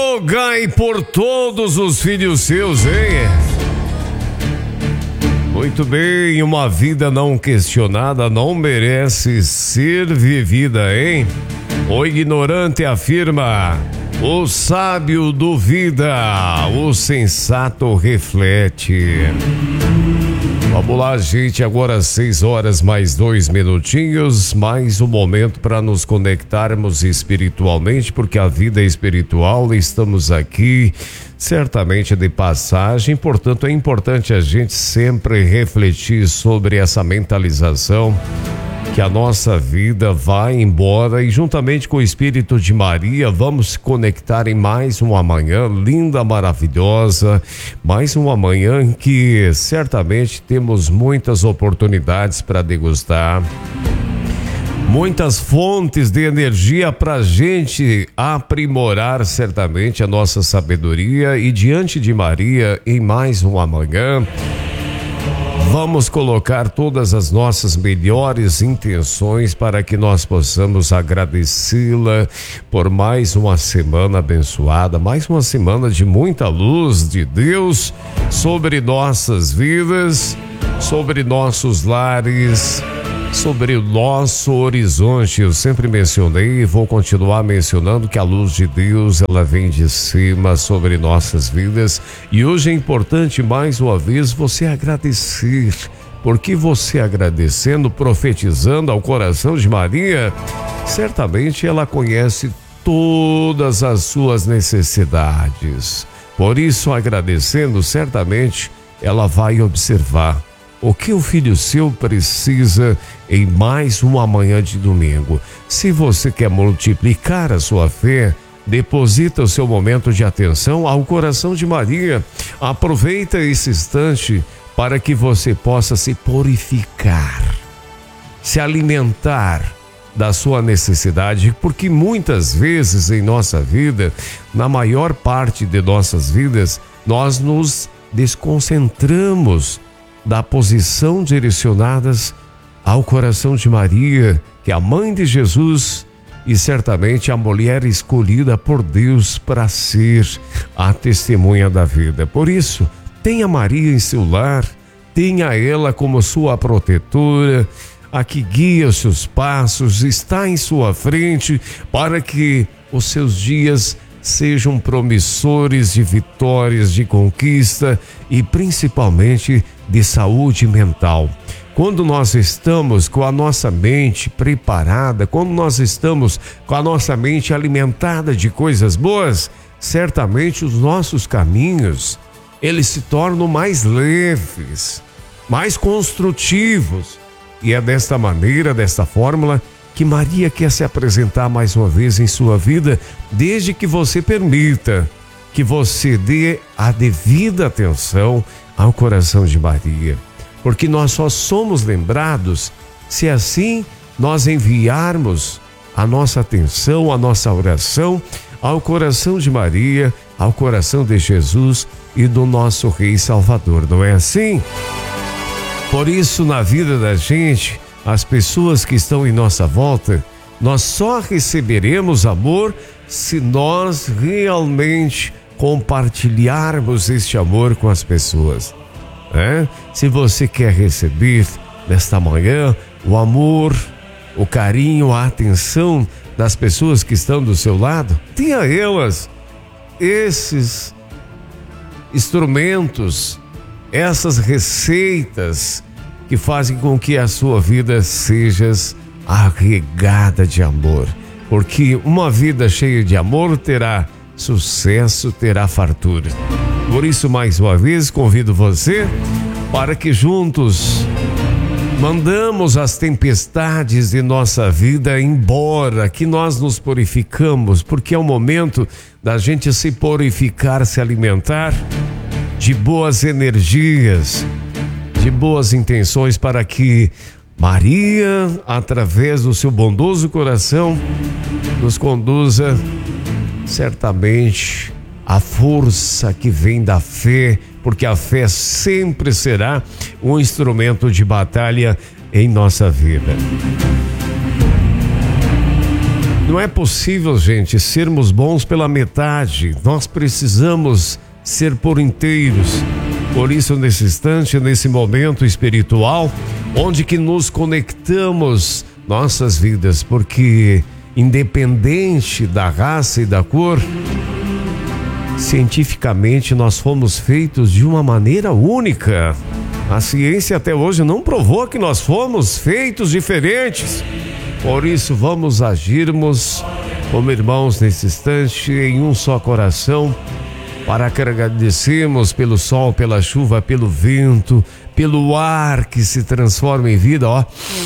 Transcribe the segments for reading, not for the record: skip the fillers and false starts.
Rogai por todos os filhos seus, hein? Muito bem, uma vida não questionada não merece ser vivida, hein? O ignorante afirma, o sábio duvida, o sensato reflete. Vamos lá, gente, agora 6 horas mais 2 minutinhos, mais um momento para nos conectarmos espiritualmente, porque a vida é espiritual, estamos aqui certamente de passagem, portanto é importante a gente sempre refletir sobre essa mentalização que a nossa vida vai embora e juntamente com o Espírito de Maria vamos se conectar em mais uma manhã linda, maravilhosa, mais uma manhã em que certamente temos muitas oportunidades para degustar, muitas fontes de energia para a gente aprimorar certamente a nossa sabedoria e diante de Maria em mais uma manhã vamos colocar todas as nossas melhores intenções para que nós possamos agradecê-la por mais uma semana abençoada, mais uma semana de muita luz de Deus sobre nossas vidas, sobre nossos lares, sobre o nosso horizonte. Eu sempre mencionei e vou continuar mencionando que a luz de Deus, ela vem de cima sobre nossas vidas e hoje é importante mais uma vez você agradecer, porque você agradecendo, profetizando ao coração de Maria, certamente ela conhece todas as suas necessidades. Por isso, agradecendo, certamente ela vai observar o que o filho seu precisa em mais uma manhã de domingo. Se você quer multiplicar a sua fé, deposita o seu momento de atenção ao coração de Maria. Aproveita esse instante para que você possa se purificar, se alimentar da sua necessidade, porque muitas vezes em nossa vida, na maior parte de nossas vidas, nós nos desconcentramos da posição direcionadas ao coração de Maria, que é a mãe de Jesus e certamente a mulher escolhida por Deus para ser a testemunha da vida. Por isso, tenha Maria em seu lar, tenha ela como sua protetora, a que guia os seus passos, está em sua frente para que os seus dias sejam promissores de vitórias, de conquista e principalmente de saúde mental. Quando nós estamos com a nossa mente preparada, quando nós estamos com a nossa mente alimentada de coisas boas, certamente os nossos caminhos, eles se tornam mais leves, mais construtivos. E é desta maneira, desta fórmula, que Maria quer se apresentar mais uma vez em sua vida, desde que você permita que você dê a devida atenção ao coração de Maria. Porque nós só somos lembrados se assim nós enviarmos a nossa atenção, a nossa oração ao coração de Maria, ao coração de Jesus e do nosso Rei Salvador, não é assim? Por isso, na vida da gente, as pessoas que estão em nossa volta, nós só receberemos amor se nós realmente compartilharmos este amor com as pessoas. Se você quer receber nesta manhã o amor, o carinho, a atenção das pessoas que estão do seu lado, tenha elas esses instrumentos, essas receitas que fazem com que a sua vida seja arregada de amor. Porque uma vida cheia de amor terá sucesso, terá fartura. Por isso, mais uma vez, convido você para que juntos mandamos as tempestades de nossa vida embora, que nós nos purificamos, porque é o momento da gente se purificar, se alimentar de boas energias, de boas intenções, para que Maria, através do seu bondoso coração, nos conduza certamente à força que vem da fé, porque a fé sempre será um instrumento de batalha em nossa vida. Não é possível, gente, sermos bons pela metade. Nós precisamos ser por inteiros. Por isso, nesse instante, nesse momento espiritual, onde que nos conectamos nossas vidas, porque independente da raça e da cor, cientificamente nós fomos feitos de uma maneira única. A ciência até hoje não provou que nós fomos feitos diferentes. Por isso vamos agirmos como irmãos nesse instante, em um só coração, para que agradecemos pelo sol, pela chuva, pelo vento, pelo ar que se transforma em vida, ó.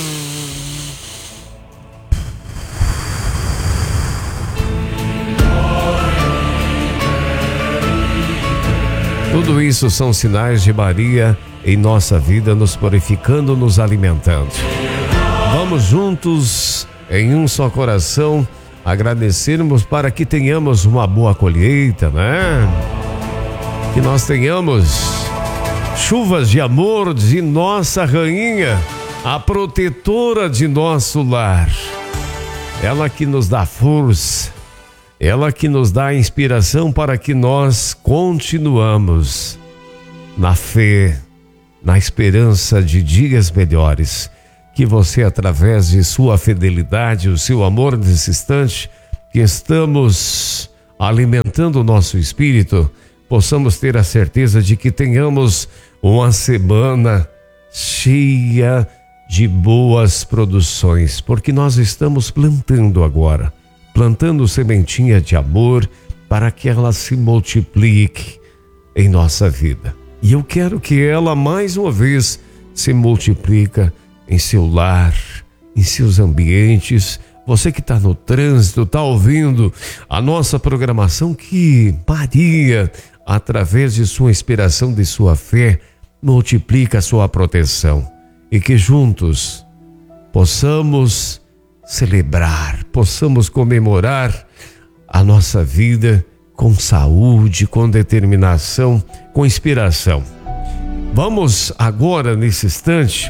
Tudo isso são sinais de Maria em nossa vida, nos purificando, nos alimentando. Vamos juntos, em um só coração, agradecermos para que tenhamos uma boa colheita, né? Que nós tenhamos chuvas de amor de nossa rainha, a protetora de nosso lar. Ela que nos dá força, ela que nos dá inspiração para que nós continuamos na fé, na esperança de dias melhores. Que você, através de sua fidelidade, o seu amor nesse instante, que estamos alimentando o nosso espírito, possamos ter a certeza de que tenhamos uma semana cheia de boas produções, porque nós estamos plantando agora, plantando sementinha de amor para que ela se multiplique em nossa vida. E eu quero que ela mais uma vez se multiplica em seu lar, em seus ambientes. Você que está no trânsito, está ouvindo a nossa programação, que Maria, através de sua inspiração, de sua fé, multiplica a sua proteção. E que juntos possamos celebrar, possamos comemorar a nossa vida com saúde, com determinação, com inspiração. Vamos agora, nesse instante,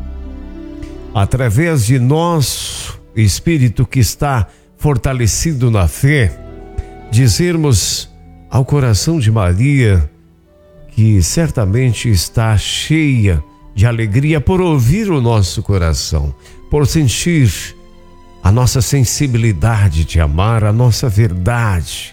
através de nosso espírito que está fortalecido na fé, dizermos ao coração de Maria, que certamente está cheia de alegria por ouvir o nosso coração, por sentir a nossa sensibilidade de amar, a nossa verdade.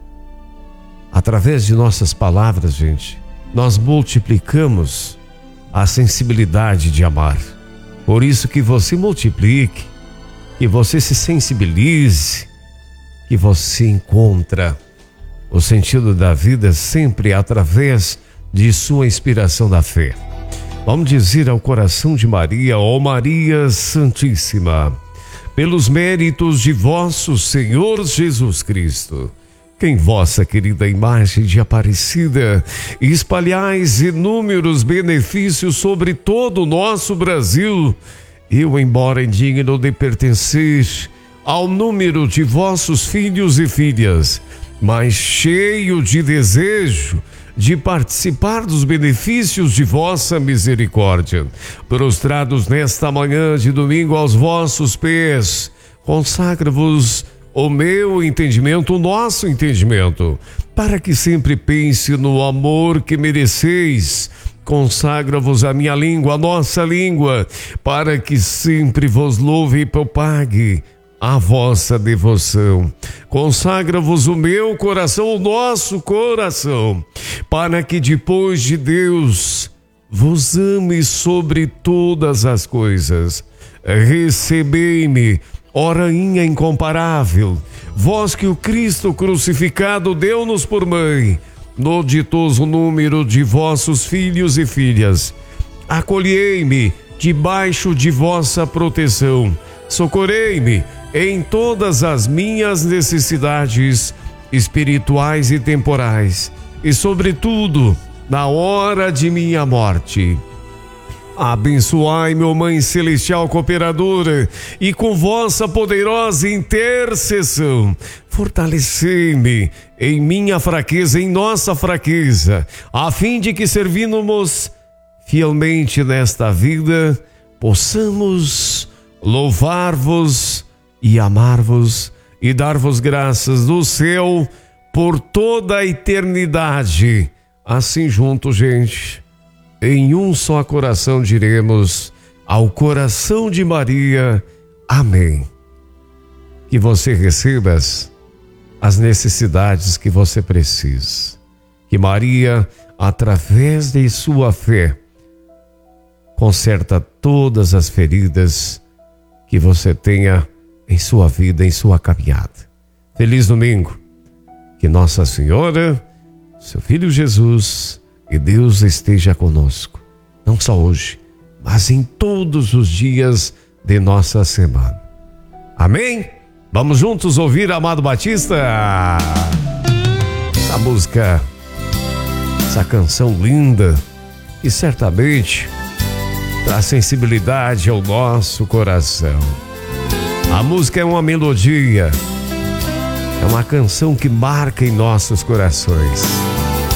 Através de nossas palavras, gente, nós multiplicamos a sensibilidade de amar. Por isso que você multiplique, que você se sensibilize, que você encontra o sentido da vida sempre através de sua inspiração da fé. Vamos dizer ao coração de Maria: ó Maria Santíssima, pelos méritos de vosso Senhor Jesus Cristo, que em vossa querida imagem de Aparecida espalhais inúmeros benefícios sobre todo o nosso Brasil, eu, embora indigno de pertencer ao número de vossos filhos e filhas, mas cheio de desejo de participar dos benefícios de vossa misericórdia, prostrados nesta manhã de domingo aos vossos pés, consagra-vos o meu entendimento, o nosso entendimento, para que sempre pense no amor que mereceis. Consagra-vos a minha língua, a nossa língua, para que sempre vos louve e propague a vossa devoção. Consagra-vos o meu coração, o nosso coração, para que depois de Deus vos ame sobre todas as coisas. Recebei-me, ó Rainha incomparável, vós que o Cristo crucificado deu-nos por mãe, no ditoso número de vossos filhos e filhas. Acolhei-me debaixo de vossa proteção, socorrei-me em todas as minhas necessidades espirituais e temporais, e sobretudo na hora de minha morte. Abençoai-me, ó Mãe Celestial Cooperadora, e com vossa poderosa intercessão, fortalecei-me em minha fraqueza, em nossa fraqueza, a fim de que, servindo-nos fielmente nesta vida, possamos louvar-vos e amar-vos e dar-vos graças do céu por toda a eternidade. Assim juntos, gente, em um só coração diremos ao coração de Maria, amém. Que você receba as necessidades que você precisa. Que Maria, através de sua fé, conserta todas as feridas que você tenha em sua vida, em sua caminhada. Feliz domingo. Que Nossa Senhora, seu Filho Jesus e Deus esteja conosco. Não só hoje, mas em todos os dias de nossa semana. Amém? Vamos juntos ouvir Amado Batista? Essa música, essa canção linda, que certamente traz sensibilidade ao nosso coração. A música é uma melodia, é uma canção que marca em nossos corações.